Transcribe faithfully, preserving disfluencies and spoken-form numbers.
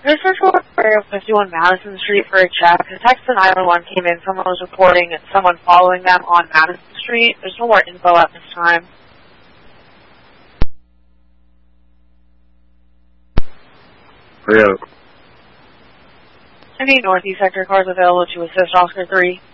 There's a short area of fifty-one Madison Street for a check. A text to nine one one came in. Someone was reporting someone following them on Madison Street. There's no more info at this time. Hurry up. Any Northeast Sector cars available to assist Oscar three?